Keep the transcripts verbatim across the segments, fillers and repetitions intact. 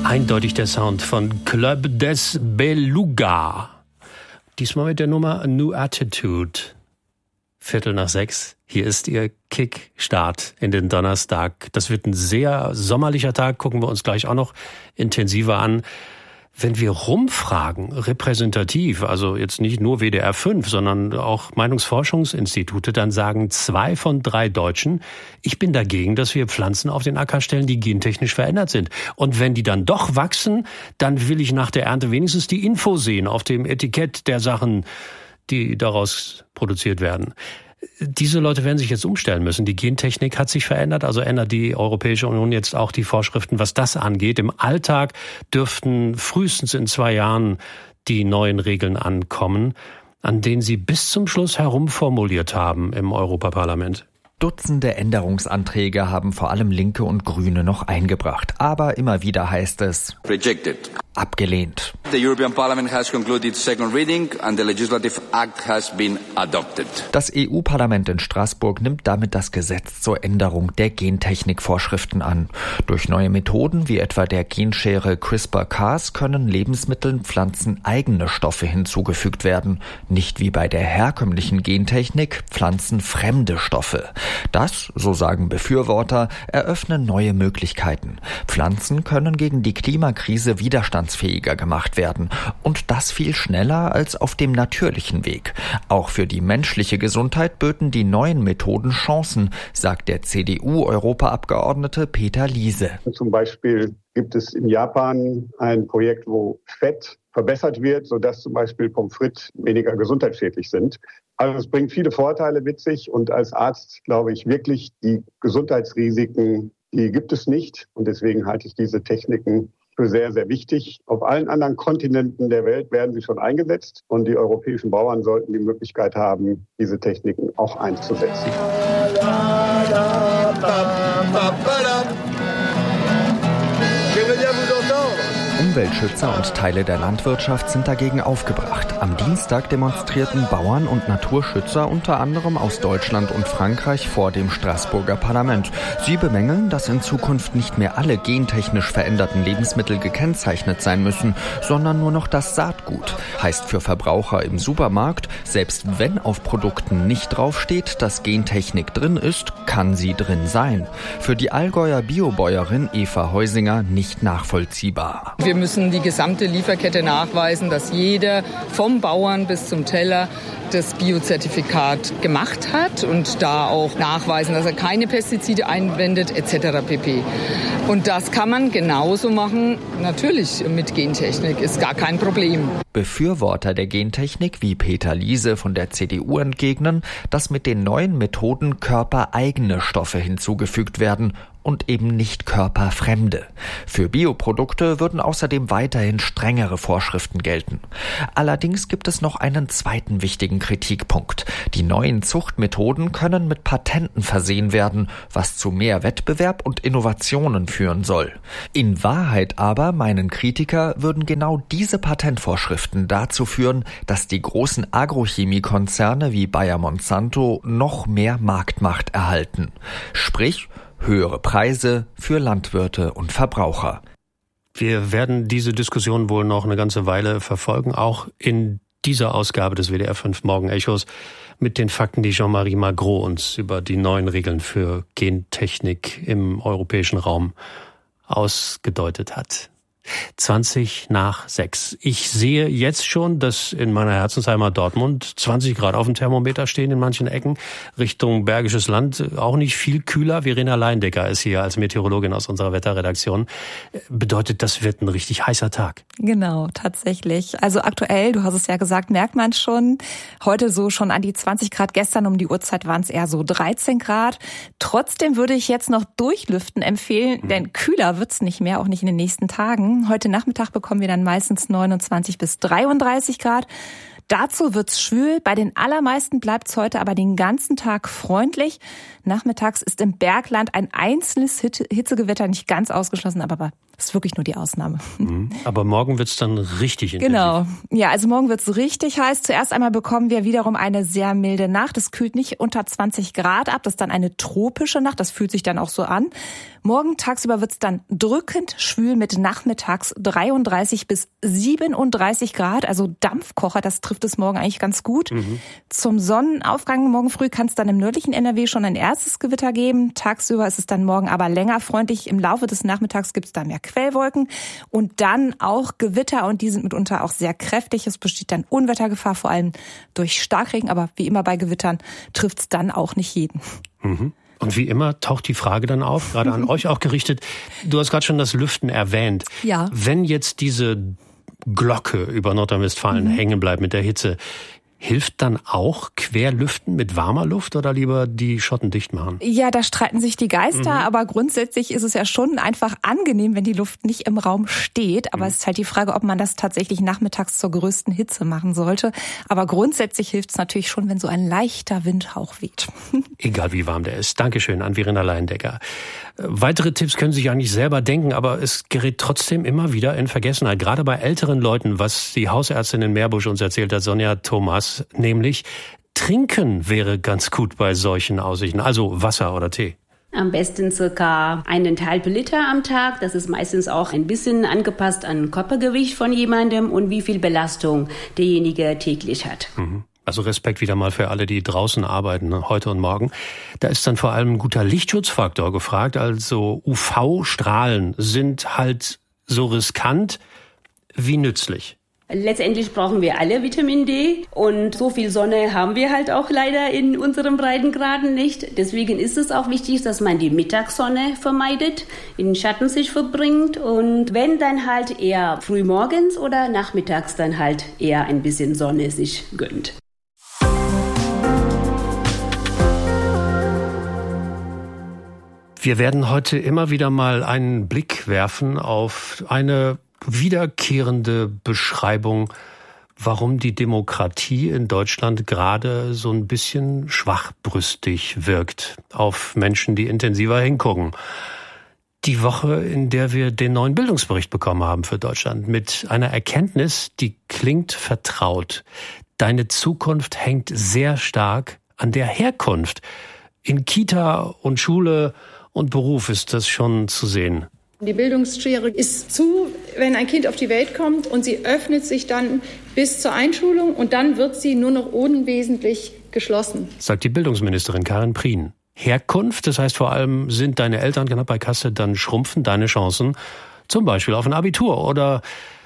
Eindeutig der Sound von Club des Beluga. Diesmal mit der Nummer New Attitude. Viertel nach sechs. Hier ist Ihr Kickstart in den Donnerstag. Das wird ein sehr sommerlicher Tag. Gucken wir uns gleich auch noch intensiver an. Wenn wir rumfragen, repräsentativ, also jetzt nicht nur W D R fünf, sondern auch Meinungsforschungsinstitute, dann sagen zwei von drei Deutschen, ich bin dagegen, dass wir Pflanzen auf den Acker stellen, die gentechnisch verändert sind. Und wenn die dann doch wachsen, dann will ich nach der Ernte wenigstens die Info sehen auf dem Etikett der Sachen, die daraus produziert werden. Diese Leute werden sich jetzt umstellen müssen. Die Gentechnik hat sich verändert, also ändert die Europäische Union jetzt auch die Vorschriften, was das angeht. Im Alltag dürften frühestens in zwei Jahren die neuen Regeln ankommen, an denen sie bis zum Schluss herumformuliert haben im Europaparlament. Dutzende Änderungsanträge haben vor allem Linke und Grüne noch eingebracht. Aber immer wieder heißt es Rejected. Abgelehnt. The European Parliament has concluded second reading and the legislative act has been adopted. Das E U-Parlament in Straßburg nimmt damit das Gesetz zur Änderung der Gentechnikvorschriften an. Durch neue Methoden wie etwa der Genschere CRISPR-Cas können Lebensmitteln Pflanzen eigene Stoffe hinzugefügt werden. Nicht wie bei der herkömmlichen Gentechnik Pflanzen fremde Stoffe. Das, so sagen Befürworter, eröffnen neue Möglichkeiten. Pflanzen können gegen die Klimakrise widerstandsfähiger gemacht werden. Und das viel schneller als auf dem natürlichen Weg. Auch für die menschliche Gesundheit böten die neuen Methoden Chancen, sagt der C D U-Europaabgeordnete Peter Liese. Zum Beispiel gibt es in Japan ein Projekt, wo Fett verbessert wird, sodass zum Beispiel Pommes frites weniger gesundheitsschädlich sind. Also es bringt viele Vorteile mit sich und als Arzt glaube ich wirklich, die Gesundheitsrisiken, die gibt es nicht. Und deswegen halte ich diese Techniken für sehr, sehr wichtig. Auf allen anderen Kontinenten der Welt werden sie schon eingesetzt und die europäischen Bauern sollten die Möglichkeit haben, diese Techniken auch einzusetzen. Umweltschützer und Teile der Landwirtschaft sind dagegen aufgebracht. Am Dienstag demonstrierten Bauern und Naturschützer unter anderem aus Deutschland und Frankreich vor dem Straßburger Parlament. Sie bemängeln, dass in Zukunft nicht mehr alle gentechnisch veränderten Lebensmittel gekennzeichnet sein müssen, sondern nur noch das Saatgut. Heißt für Verbraucher im Supermarkt, selbst wenn auf Produkten nicht draufsteht, dass Gentechnik drin ist, kann sie drin sein. Für die Allgäuer Biobäuerin Eva Heusinger nicht nachvollziehbar. Wir müssen die gesamte Lieferkette nachweisen, dass jeder vom Bauern bis zum Teller das Biozertifikat gemacht hat und da auch nachweisen, dass er keine Pestizide einwendet et cetera pp. Und das kann man genauso machen, natürlich mit Gentechnik, ist gar kein Problem. Befürworter der Gentechnik wie Peter Liese von der C D U entgegnen, dass mit den neuen Methoden körpereigene Stoffe hinzugefügt werden und eben nicht körperfremde. Für Bioprodukte würden außerdem weiterhin strengere Vorschriften gelten. Allerdings gibt es noch einen zweiten wichtigen Kritikpunkt. Die neuen Zuchtmethoden können mit Patenten versehen werden, was zu mehr Wettbewerb und Innovationen führen soll. In Wahrheit aber, meinen Kritiker, würden genau diese Patentvorschriften dazu führen, dass die großen Agrochemiekonzerne wie Bayer Monsanto noch mehr Marktmacht erhalten. Sprich, höhere Preise für Landwirte und Verbraucher. Wir werden diese Diskussion wohl noch eine ganze Weile verfolgen, auch in dieser Ausgabe des W D R fünf Morgenechos mit den Fakten, die Jean-Marie Magro uns über die neuen Regeln für Gentechnik im europäischen Raum ausgedeutet hat. zwanzig nach sechs. Ich sehe jetzt schon, dass in meiner Herzensheimat Dortmund zwanzig Grad auf dem Thermometer stehen in manchen Ecken. Richtung Bergisches Land auch nicht viel kühler. Verena Leindecker ist hier als Meteorologin aus unserer Wetterredaktion. Bedeutet, das wird ein richtig heißer Tag. Genau, tatsächlich. Also aktuell, du hast es ja gesagt, merkt man schon, heute so schon an die zwanzig Grad. Gestern um die Uhrzeit waren es eher so dreizehn Grad. Trotzdem würde ich jetzt noch durchlüften empfehlen, mhm. denn kühler wird's nicht mehr, auch nicht in den nächsten Tagen. Heute Nachmittag bekommen wir dann meistens neunundzwanzig bis dreiunddreißig Grad. Dazu wird's schwül. Bei den allermeisten bleibt's heute aber den ganzen Tag freundlich. Nachmittags ist im Bergland ein einzelnes Hitzegewitter nicht ganz ausgeschlossen, aber das ist wirklich nur die Ausnahme. Mhm. Aber morgen wird's dann richtig intensiv. Genau. Ja, also morgen wird's richtig heiß. Zuerst einmal bekommen wir wiederum eine sehr milde Nacht. Es kühlt nicht unter zwanzig Grad ab. Das ist dann eine tropische Nacht. Das fühlt sich dann auch so an. Morgen tagsüber wird's dann drückend schwül mit nachmittags dreiunddreißig bis siebenunddreißig Grad. Also Dampfkocher, das trifft es morgen eigentlich ganz gut. Mhm. Zum Sonnenaufgang morgen früh kann es dann im nördlichen N R W schon ein erstes Gewitter geben. Tagsüber ist es dann morgen aber länger freundlich. Im Laufe des Nachmittags gibt's da mehr Quellwolken und dann auch Gewitter und die sind mitunter auch sehr kräftig. Es besteht dann Unwettergefahr, vor allem durch Starkregen, aber wie immer bei Gewittern trifft es dann auch nicht jeden. Mhm. Und wie immer taucht die Frage dann auf, gerade an euch auch gerichtet. Du hast gerade schon das Lüften erwähnt. Ja. Wenn jetzt diese Glocke über Nordrhein-Westfalen mhm. hängen bleibt mit der Hitze, hilft dann auch Querlüften mit warmer Luft oder lieber die Schotten dicht machen? Ja, da streiten sich die Geister, mhm. aber grundsätzlich ist es ja schon einfach angenehm, wenn die Luft nicht im Raum steht. Aber mhm. es ist halt die Frage, ob man das tatsächlich nachmittags zur größten Hitze machen sollte. Aber grundsätzlich hilft es natürlich schon, wenn so ein leichter Windhauch weht. Egal wie warm der ist. Dankeschön an Verena Leindecker. Weitere Tipps können Sie sich eigentlich selber denken, aber es gerät trotzdem immer wieder in Vergessenheit. Gerade bei älteren Leuten, was die Hausärztin in Meerbusch uns erzählt hat, Sonja Thomas, nämlich Trinken wäre ganz gut bei solchen Aussichten, also Wasser oder Tee. Am besten circa eineinhalb Liter am Tag. Das ist meistens auch ein bisschen angepasst an Körpergewicht von jemandem und wie viel Belastung derjenige täglich hat. Mhm. Also Respekt wieder mal für alle, die draußen arbeiten, ne, heute und morgen. Da ist dann vor allem ein guter Lichtschutzfaktor gefragt. Also U V-Strahlen sind halt so riskant wie nützlich. Letztendlich brauchen wir alle Vitamin D und so viel Sonne haben wir halt auch leider in unseren Breitengraden nicht. Deswegen ist es auch wichtig, dass man die Mittagssonne vermeidet, in den Schatten sich verbringt und wenn dann halt eher frühmorgens oder nachmittags dann halt eher ein bisschen Sonne sich gönnt. Wir werden heute immer wieder mal einen Blick werfen auf eine wiederkehrende Beschreibung, warum die Demokratie in Deutschland gerade so ein bisschen schwachbrüstig wirkt auf Menschen, die intensiver hingucken. Die Woche, in der wir den neuen Bildungsbericht bekommen haben für Deutschland, mit einer Erkenntnis, die klingt vertraut. Deine Zukunft hängt sehr stark an der Herkunft. In Kita und Schule und Beruf ist das schon zu sehen. Die Bildungsschere ist zu, wenn ein Kind auf die Welt kommt und sie öffnet sich dann bis zur Einschulung und dann wird sie nur noch unwesentlich geschlossen. Sagt die Bildungsministerin Karin Prien. Herkunft, das heißt vor allem, sind deine Eltern knapp bei Kasse, dann schrumpfen deine Chancen, zum Beispiel auf ein Abitur oder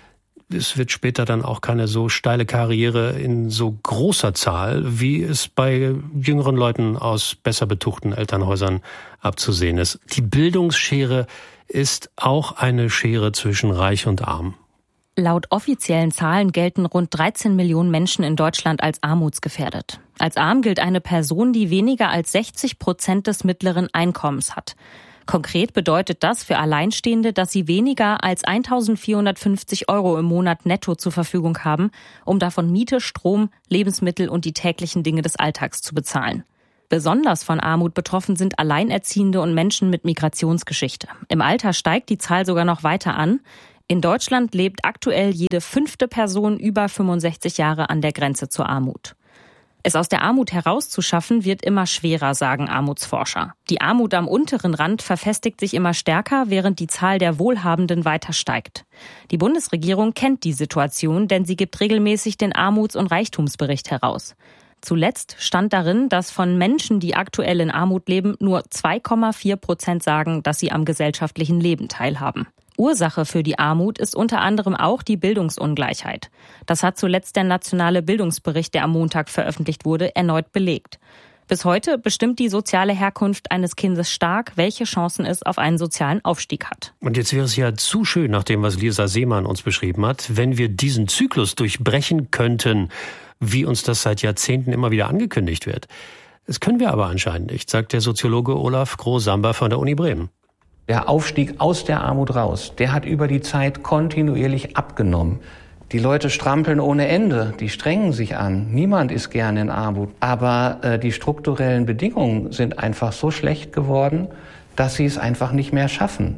es wird später dann auch keine so steile Karriere in so großer Zahl, wie es bei jüngeren Leuten aus besser betuchten Elternhäusern abzusehen ist. Die Bildungsschere ist auch eine Schere zwischen Reich und Arm. Laut offiziellen Zahlen gelten rund dreizehn Millionen Menschen in Deutschland als armutsgefährdet. Als arm gilt eine Person, die weniger als sechzig Prozent des mittleren Einkommens hat. Konkret bedeutet das für Alleinstehende, dass sie weniger als eintausendvierhundertfünfzig Euro im Monat netto zur Verfügung haben, um davon Miete, Strom, Lebensmittel und die täglichen Dinge des Alltags zu bezahlen. Besonders von Armut betroffen sind Alleinerziehende und Menschen mit Migrationsgeschichte. Im Alter steigt die Zahl sogar noch weiter an. In Deutschland lebt aktuell jede fünfte Person über fünfundsechzig Jahre an der Grenze zur Armut. Es aus der Armut herauszuschaffen, wird immer schwerer, sagen Armutsforscher. Die Armut am unteren Rand verfestigt sich immer stärker, während die Zahl der Wohlhabenden weiter steigt. Die Bundesregierung kennt die Situation, denn sie gibt regelmäßig den Armuts- und Reichtumsbericht heraus. Zuletzt stand darin, dass von Menschen, die aktuell in Armut leben, nur zwei Komma vier Prozent sagen, dass sie am gesellschaftlichen Leben teilhaben. Ursache für die Armut ist unter anderem auch die Bildungsungleichheit. Das hat zuletzt der nationale Bildungsbericht, der am Montag veröffentlicht wurde, erneut belegt. Bis heute bestimmt die soziale Herkunft eines Kindes stark, welche Chancen es auf einen sozialen Aufstieg hat. Und jetzt wäre es ja zu schön, nach dem, was Lisa Seemann uns beschrieben hat, wenn wir diesen Zyklus durchbrechen könnten, wie uns das seit Jahrzehnten immer wieder angekündigt wird. Das können wir aber anscheinend nicht, sagt der Soziologe Olaf Groh-Samba von der Uni Bremen. Der Aufstieg aus der Armut raus, der hat über die Zeit kontinuierlich abgenommen. Die Leute strampeln ohne Ende, die strengen sich an. Niemand ist gerne in Armut. Aber äh, die strukturellen Bedingungen sind einfach so schlecht geworden, dass sie es einfach nicht mehr schaffen.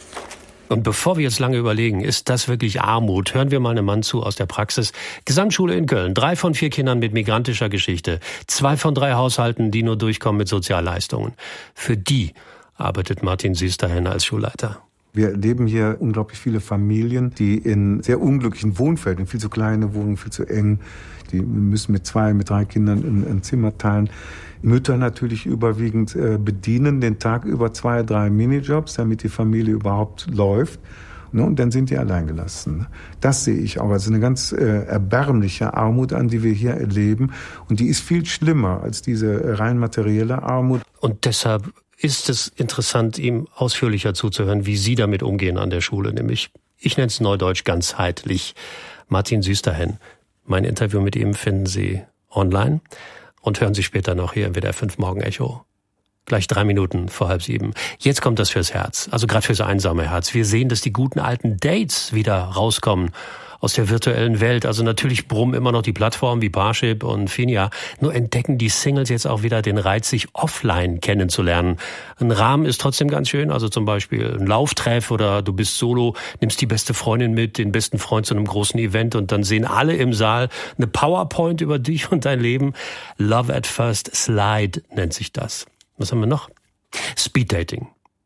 Und bevor wir jetzt lange überlegen, ist das wirklich Armut, hören wir mal einem Mann zu aus der Praxis. Gesamtschule in Köln, drei von vier Kindern mit migrantischer Geschichte, zwei von drei Haushalten, die nur durchkommen mit Sozialleistungen. Für die arbeitet Martin Süsterhen als Schulleiter. Wir erleben hier unglaublich viele Familien, die in sehr unglücklichen Wohnfeldern, viel zu kleine Wohnungen, viel zu eng, die müssen mit zwei, mit drei Kindern ein, ein Zimmer teilen. Mütter natürlich überwiegend äh, bedienen den Tag über zwei, drei Minijobs, damit die Familie überhaupt läuft. Ne? Und dann sind die alleingelassen. Das sehe ich auch als eine ganz äh, erbärmliche Armut an, die wir hier erleben. Und die ist viel schlimmer als diese rein materielle Armut. Und deshalb ist es interessant, ihm ausführlicher zuzuhören, wie Sie damit umgehen an der Schule. Nämlich, ich nenne es neudeutsch ganzheitlich. Martin Süsterhen. Mein Interview mit ihm finden Sie online und hören Sie später noch hier im W D R fünf Morgen Echo. Gleich drei Minuten vor halb sieben. Jetzt kommt das fürs Herz, also gerade fürs einsame Herz. Wir sehen, dass die guten alten Dates wieder rauskommen aus der virtuellen Welt. Also natürlich brummen immer noch die Plattformen wie Parship und Finja. Nur entdecken die Singles jetzt auch wieder den Reiz, sich offline kennenzulernen. Ein Rahmen ist trotzdem ganz schön. Also zum Beispiel ein Lauftreff oder du bist solo, nimmst die beste Freundin mit, den besten Freund zu einem großen Event und dann sehen alle im Saal eine PowerPoint über dich und dein Leben. Love at First Slide nennt sich das. Was haben wir noch? Speeddating.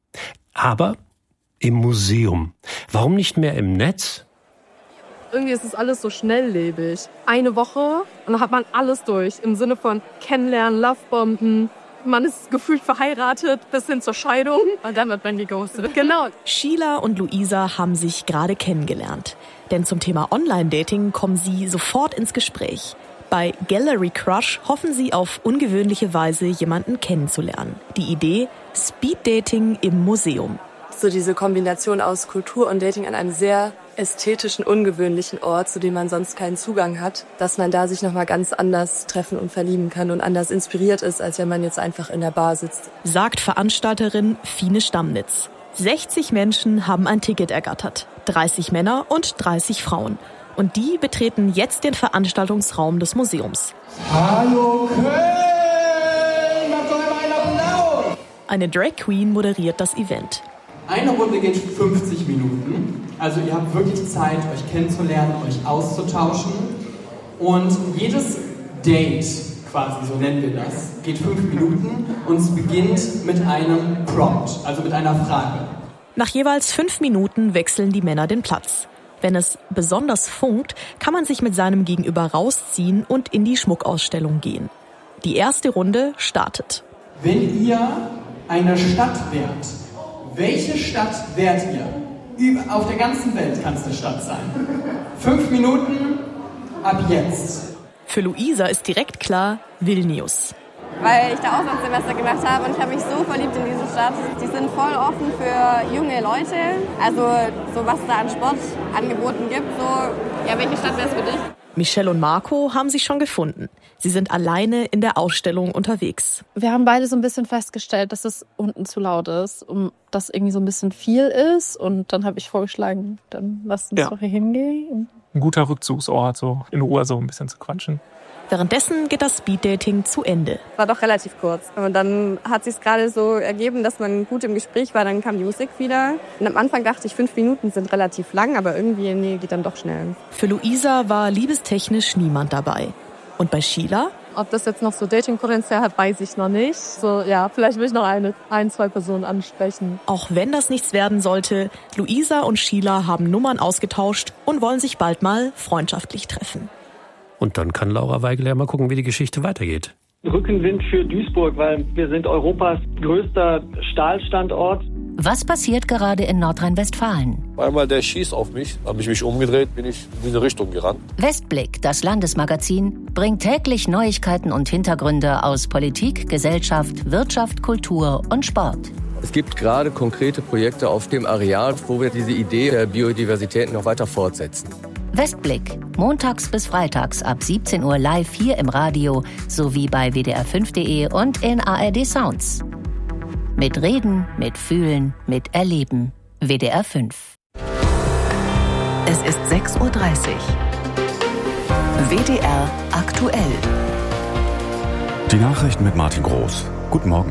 Aber im Museum. Warum nicht mehr im Netz? Irgendwie ist es alles so schnelllebig. Eine Woche und dann hat man alles durch. Im Sinne von Kennenlernen, Lovebomben. Man ist gefühlt verheiratet bis hin zur Scheidung. Und dann wird man geghostet. Genau. Sheila und Luisa haben sich gerade kennengelernt. Denn zum Thema Online-Dating kommen sie sofort ins Gespräch. Bei Gallery Crush hoffen sie auf ungewöhnliche Weise, jemanden kennenzulernen. Die Idee: Speeddating im Museum. So diese Kombination aus Kultur und Dating an einem sehr ästhetischen, ungewöhnlichen Ort, zu dem man sonst keinen Zugang hat, dass man da sich nochmal ganz anders treffen und verlieben kann und anders inspiriert ist, als wenn man jetzt einfach in der Bar sitzt. Sagt Veranstalterin Fine Stammnitz. sechzig Menschen haben ein Ticket ergattert. dreißig Männer und dreißig Frauen. Und die betreten jetzt den Veranstaltungsraum des Museums. Hallo Köln! Macht doch einmal einen Applaus! Eine Drag Queen moderiert das Event. Eine Runde geht fünfzig Minuten. Also ihr habt wirklich Zeit, euch kennenzulernen, euch auszutauschen. Und jedes Date, quasi so nennen wir das, geht fünf Minuten und es beginnt mit einem Prompt, also mit einer Frage. Nach jeweils fünf Minuten wechseln die Männer den Platz. Wenn es besonders funkt, kann man sich mit seinem Gegenüber rausziehen und in die Schmuckausstellung gehen. Die erste Runde startet. Wenn ihr eine Stadt wärt, welche Stadt wärt ihr? Über, auf der ganzen Welt kann es eine Stadt sein. Fünf Minuten ab jetzt. Für Luisa ist direkt klar, Vilnius. Weil ich da Auslandssemester gemacht habe und ich habe mich so verliebt in diese Stadt. Die sind voll offen für junge Leute. Also so was da an Sportangeboten gibt. So, ja, welche Stadt wäre es für dich? Michelle und Marco haben sich schon gefunden. Sie sind alleine in der Ausstellung unterwegs. Wir haben beide so ein bisschen festgestellt, dass es unten zu laut ist und dass irgendwie so ein bisschen viel ist. Und dann habe ich vorgeschlagen, dann lass uns ja. doch hier hingehen. Ein guter Rückzugsort, so in Ruhe so ein bisschen zu quatschen. Währenddessen geht das Speeddating zu Ende. War doch relativ kurz. Und dann hat sich gerade so ergeben, dass man gut im Gespräch war. Dann kam die Musik wieder. Und am Anfang dachte ich, fünf Minuten sind relativ lang, aber irgendwie, nee, geht dann doch schnell. Für Luisa war liebestechnisch niemand dabei. Und bei Sheila? Ob das jetzt noch so Datingpotenzial hat, weiß ich noch nicht. So, ja, vielleicht will ich noch eine, ein, zwei Personen ansprechen. Auch wenn das nichts werden sollte, Luisa und Sheila haben Nummern ausgetauscht und wollen sich bald mal freundschaftlich treffen. Und dann kann Laura Weigel ja mal gucken, wie die Geschichte weitergeht. Rückenwind für Duisburg, weil wir sind Europas größter Stahlstandort. Was passiert gerade in Nordrhein-Westfalen? Einmal der schießt auf mich, habe ich mich umgedreht, bin ich in diese Richtung gerannt. Westblick, das Landesmagazin, bringt täglich Neuigkeiten und Hintergründe aus Politik, Gesellschaft, Wirtschaft, Kultur und Sport. Es gibt gerade konkrete Projekte auf dem Areal, wo wir diese Idee der Biodiversität noch weiter fortsetzen. Westblick, montags bis freitags ab siebzehn Uhr live hier im Radio sowie bei W D R fünf punkt de und in A R D Sounds. Mit Reden, mit Fühlen, mit Erleben. W D R fünf. Es ist sechs Uhr dreißig. W D R aktuell. Die Nachrichten mit Martin Groß. Guten Morgen.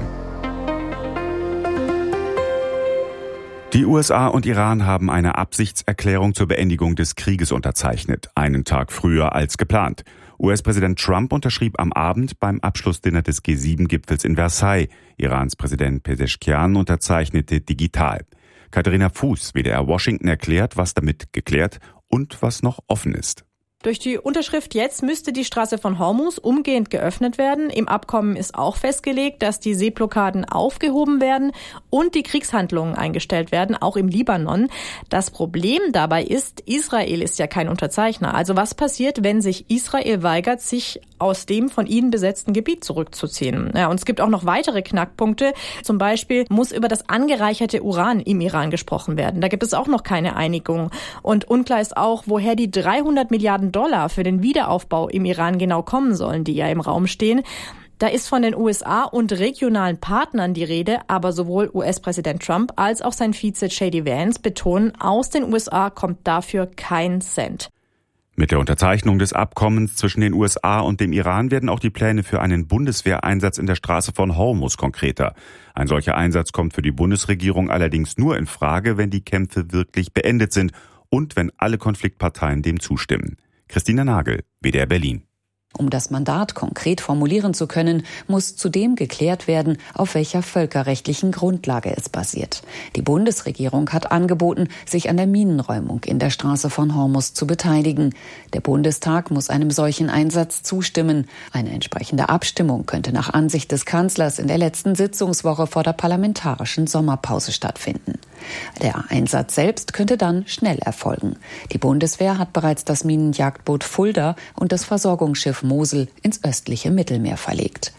Die U S A und Iran haben eine Absichtserklärung zur Beendigung des Krieges unterzeichnet, einen Tag früher als geplant. U S-Präsident Trump unterschrieb am Abend beim Abschlussdinner des G sieben Gipfels in Versailles. Irans Präsident Pezeshkian unterzeichnete digital. Katharina Fuß, W D R Washington, erklärt, was damit geklärt und was noch offen ist. Durch die Unterschrift jetzt müsste die Straße von Hormuz umgehend geöffnet werden. Im Abkommen ist auch festgelegt, dass die Seeblockaden aufgehoben werden und die Kriegshandlungen eingestellt werden, auch im Libanon. Das Problem dabei ist, Israel ist ja kein Unterzeichner. Also was passiert, wenn sich Israel weigert, sich aus dem von ihnen besetzten Gebiet zurückzuziehen? Ja, und es gibt auch noch weitere Knackpunkte. Zum Beispiel muss über das angereicherte Uran im Iran gesprochen werden. Da gibt es auch noch keine Einigung. Und unklar ist auch, woher die dreihundert Milliarden Dollar für den Wiederaufbau im Iran genau kommen sollen, die ja im Raum stehen. Da ist von den U S A und regionalen Partnern die Rede, aber sowohl U S-Präsident Trump als auch sein Vize J D Vance betonen, aus den U S A kommt dafür kein Cent. Mit der Unterzeichnung des Abkommens zwischen den U S A und dem Iran werden auch die Pläne für einen Bundeswehreinsatz in der Straße von Hormuz konkreter. Ein solcher Einsatz kommt für die Bundesregierung allerdings nur in Frage, wenn die Kämpfe wirklich beendet sind und wenn alle Konfliktparteien dem zustimmen. Christina Nagel, W D R Berlin. Um das Mandat konkret formulieren zu können, muss zudem geklärt werden, auf welcher völkerrechtlichen Grundlage es basiert. Die Bundesregierung hat angeboten, sich an der Minenräumung in der Straße von Hormuz zu beteiligen. Der Bundestag muss einem solchen Einsatz zustimmen. Eine entsprechende Abstimmung könnte nach Ansicht des Kanzlers in der letzten Sitzungswoche vor der parlamentarischen Sommerpause stattfinden. Der Einsatz selbst könnte dann schnell erfolgen. Die Bundeswehr hat bereits das Minenjagdboot Fulda und das Versorgungsschiff Mosel ins östliche Mittelmeer verlegt.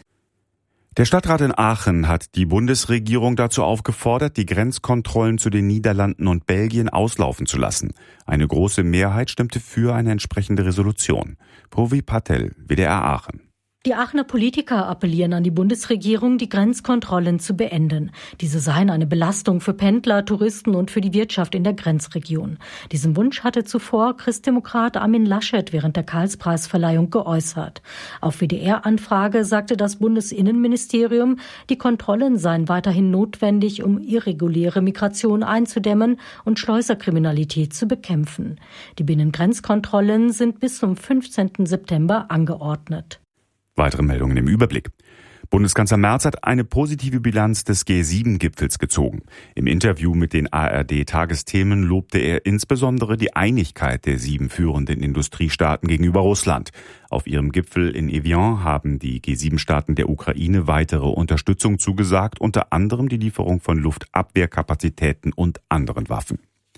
Der Stadtrat in Aachen hat die Bundesregierung dazu aufgefordert, die Grenzkontrollen zu den Niederlanden und Belgien auslaufen zu lassen. Eine große Mehrheit stimmte für eine entsprechende Resolution. Provi Patel, W D R Aachen. Die Aachener Politiker appellieren an die Bundesregierung, die Grenzkontrollen zu beenden. Diese seien eine Belastung für Pendler, Touristen und für die Wirtschaft in der Grenzregion. Diesen Wunsch hatte zuvor Christdemokrat Armin Laschet während der Karlspreisverleihung geäußert. Auf W D R-Anfrage sagte das Bundesinnenministerium, die Kontrollen seien weiterhin notwendig, um irreguläre Migration einzudämmen und Schleuserkriminalität zu bekämpfen. Die Binnengrenzkontrollen sind bis zum fünfzehnten September angeordnet. Weitere Meldungen im Überblick. Bundeskanzler Merz hat eine positive Bilanz des G sieben Gipfels gezogen. Im Interview mit den A R D-Tagesthemen lobte er insbesondere die Einigkeit der sieben führenden Industriestaaten gegenüber Russland. Auf ihrem Gipfel in Evian haben die G sieben Staaten der Ukraine weitere Unterstützung zugesagt, unter anderem die Lieferung von Luftabwehrkapazitäten und anderen Waffen.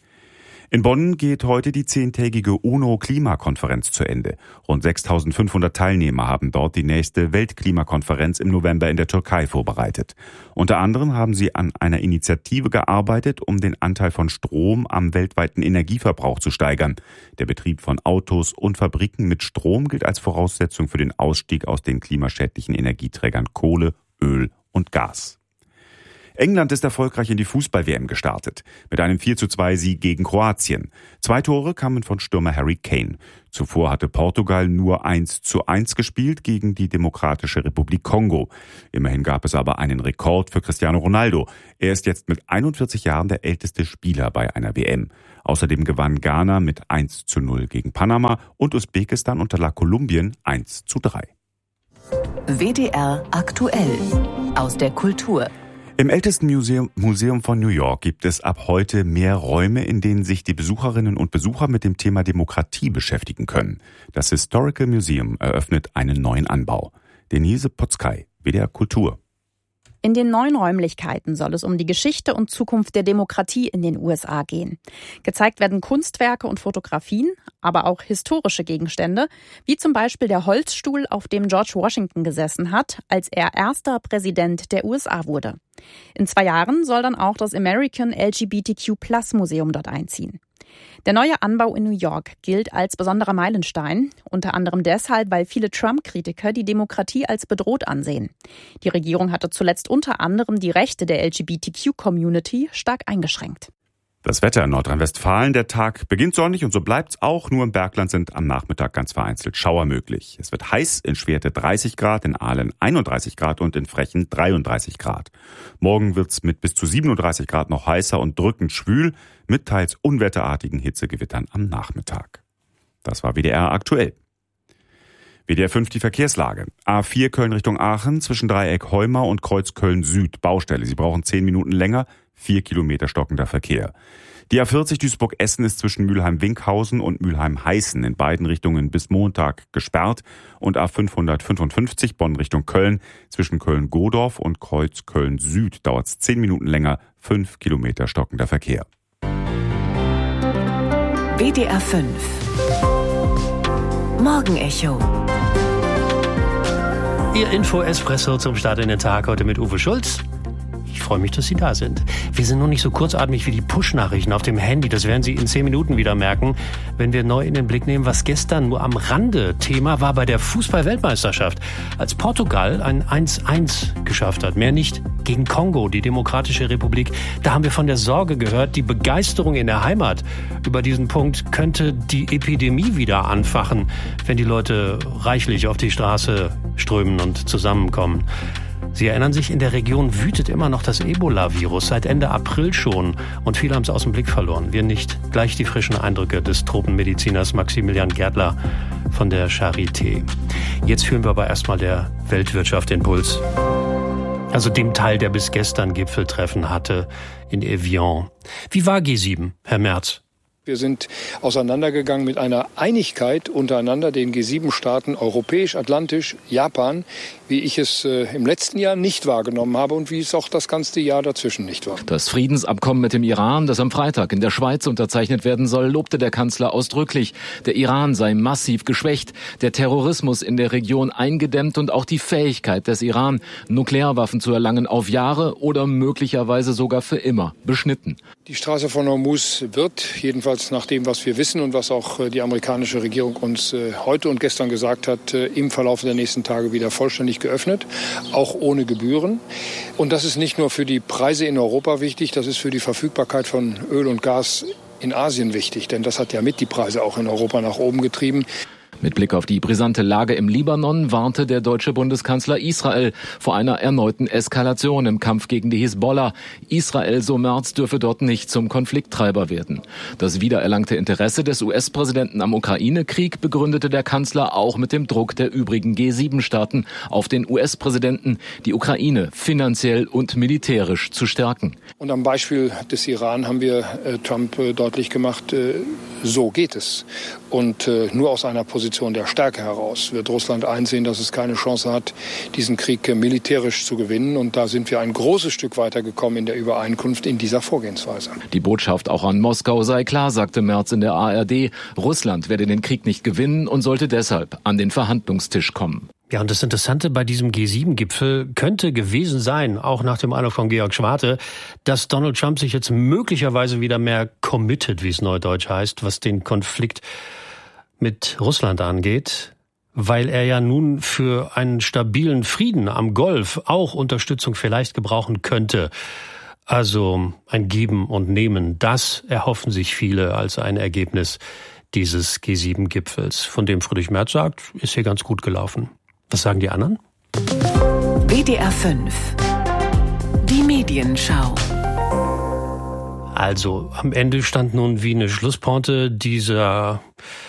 In Bonn geht heute die zehntägige UNO-Klimakonferenz zu Ende. Rund sechstausendfünfhundert Teilnehmer haben dort die nächste Weltklimakonferenz im November in der Türkei vorbereitet. Unter anderem haben sie an einer Initiative gearbeitet, um den Anteil von Strom am weltweiten Energieverbrauch zu steigern. Der Betrieb von Autos und Fabriken mit Strom gilt als Voraussetzung für den Ausstieg aus den klimaschädlichen Energieträgern Kohle, Öl und Gas. England ist erfolgreich in die Fußball-W M gestartet. Mit einem vier zu zwei Sieg gegen Kroatien. Zwei Tore kamen von Stürmer Harry Kane. Zuvor hatte Portugal nur eins zu eins gespielt gegen die Demokratische Republik Kongo. Immerhin gab es aber einen Rekord für Cristiano Ronaldo. Er ist jetzt mit einundvierzig Jahren der älteste Spieler bei einer W M. Außerdem gewann Ghana mit eins zu null gegen Panama und Usbekistan unterlag Kolumbien eins zu drei. W D R aktuell aus der Kultur. Im ältesten Museum, Museum von New York gibt es ab heute mehr Räume, in denen sich die Besucherinnen und Besucher mit dem Thema Demokratie beschäftigen können. Das Historical Museum eröffnet einen neuen Anbau. Denise Potzkei, W D R Kultur. In den neuen Räumlichkeiten soll es um die Geschichte und Zukunft der Demokratie in den U S A gehen. Gezeigt werden Kunstwerke und Fotografien, aber auch historische Gegenstände, wie zum Beispiel der Holzstuhl, auf dem George Washington gesessen hat, als er erster Präsident der U S A wurde. In zwei Jahren soll dann auch das American L G B T Q Plus Museum dort einziehen. Der neue Anbau in New York gilt als besonderer Meilenstein, unter anderem deshalb, weil viele Trump-Kritiker die Demokratie als bedroht ansehen. Die Regierung hatte zuletzt unter anderem die Rechte der L G B T Q-Community stark eingeschränkt. Das Wetter in Nordrhein-Westfalen, der Tag beginnt sonnig und so bleibt's auch. Nur im Bergland sind am Nachmittag ganz vereinzelt Schauer möglich. Es wird heiß, in Schwerte dreißig Grad, in Aalen einunddreißig Grad und in Frechen dreiunddreißig Grad. Morgen wird's mit bis zu siebenunddreißig Grad noch heißer und drückend schwül, mit teils unwetterartigen Hitzegewittern am Nachmittag. Das war W D R aktuell. W D R fünf die Verkehrslage. A vier Köln Richtung Aachen zwischen Dreieck Heumar und Kreuz Köln Süd. Baustelle. Sie brauchen zehn Minuten länger. Vier Kilometer stockender Verkehr. Die A vierzig Duisburg-Essen ist zwischen Mülheim-Winkhausen und Mülheim-Heißen in beiden Richtungen bis Montag gesperrt. Und A fünfhundertfünfundfünfzig Bonn Richtung Köln zwischen Köln-Godorf und Kreuz Köln Süd dauert es zehn Minuten länger. Fünf Kilometer stockender Verkehr. W D R fünf Morgenecho. Ihr Info-Espresso zum Start in den Tag heute mit Uwe Schulz. Ich freue mich, dass Sie da sind. Wir sind noch nicht so kurzatmig wie die Push-Nachrichten auf dem Handy. Das werden Sie in zehn Minuten wieder merken, wenn wir neu in den Blick nehmen, was gestern nur am Rande Thema war bei der Fußball-Weltmeisterschaft. Als Portugal ein eins eins geschafft hat, mehr nicht, gegen Kongo, die Demokratische Republik. Da haben wir von der Sorge gehört, die Begeisterung in der Heimat über diesen Punkt könnte die Epidemie wieder anfachen, wenn die Leute reichlich auf die Straße strömen und zusammenkommen. Sie erinnern sich, in der Region wütet immer noch das Ebola-Virus, seit Ende April schon. Und viele haben es aus dem Blick verloren. Wir nicht. Gleich die frischen Eindrücke des Tropenmediziners Maximilian Gärtler von der Charité. Jetzt führen wir aber erstmal der Weltwirtschaft den Puls. Also dem Teil, der bis gestern Gipfeltreffen hatte in Evian. Wie war G sieben, Herr Merz? Wir sind auseinandergegangen mit einer Einigkeit untereinander, den G sieben Staaten, europäisch, atlantisch, Japan, wie ich es äh, im letzten Jahr nicht wahrgenommen habe und wie es auch das ganze Jahr dazwischen nicht war. Das Friedensabkommen mit dem Iran, das am Freitag in der Schweiz unterzeichnet werden soll, lobte der Kanzler ausdrücklich. Der Iran sei massiv geschwächt, der Terrorismus in der Region eingedämmt und auch die Fähigkeit des Iran, Nuklearwaffen zu erlangen, auf Jahre oder möglicherweise sogar für immer beschnitten. Die Straße von Hormuz wird, jedenfalls nach dem, was wir wissen und was auch die amerikanische Regierung uns heute und gestern gesagt hat, im Verlauf der nächsten Tage wieder vollständig geöffnet, auch ohne Gebühren. Und das ist nicht nur für die Preise in Europa wichtig, das ist für die Verfügbarkeit von Öl und Gas in Asien wichtig, denn das hat ja mit die Preise auch in Europa nach oben getrieben. Mit Blick auf die brisante Lage im Libanon warnte der deutsche Bundeskanzler Israel vor einer erneuten Eskalation im Kampf gegen die Hisbollah. Israel, so Merz, dürfe dort nicht zum Konflikttreiber werden. Das wiedererlangte Interesse des U S-Präsidenten am Ukraine-Krieg begründete der Kanzler auch mit dem Druck der übrigen G sieben Staaten auf den U S-Präsidenten, die Ukraine finanziell und militärisch zu stärken. Und am Beispiel des Iran haben wir äh, Trump äh, deutlich gemacht, äh, so geht es. Und äh, nur aus einer Position der Stärke heraus wird Russland einsehen, dass es keine Chance hat, diesen Krieg äh, militärisch zu gewinnen. Und da sind wir ein großes Stück weitergekommen in der Übereinkunft in dieser Vorgehensweise. Die Botschaft auch an Moskau sei klar, sagte Merz in der A R D. Russland werde den Krieg nicht gewinnen und sollte deshalb an den Verhandlungstisch kommen. Ja, und das Interessante bei diesem G sieben Gipfel könnte gewesen sein, auch nach dem Anruf von Georg Schwarte, dass Donald Trump sich jetzt möglicherweise wieder mehr committed, wie es neudeutsch heißt, was den Konflikt mit Russland angeht, weil er ja nun für einen stabilen Frieden am Golf auch Unterstützung vielleicht gebrauchen könnte. Also ein Geben und Nehmen, das erhoffen sich viele als ein Ergebnis dieses G sieben Gipfels, von dem Friedrich Merz sagt, ist hier ganz gut gelaufen. Was sagen die anderen? W D R fünf Die Medienschau. Also, am Ende stand nun wie eine Schlusspointe dieser